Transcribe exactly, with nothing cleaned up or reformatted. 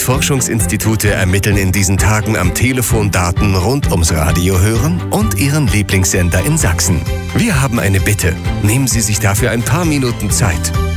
Umweltforschungsinstitute ermitteln in diesen Tagen am Telefon Daten rund ums Radio hören und Ihren Lieblingssender in Sachsen. Wir haben eine Bitte. Nehmen Sie sich dafür ein paar Minuten Zeit.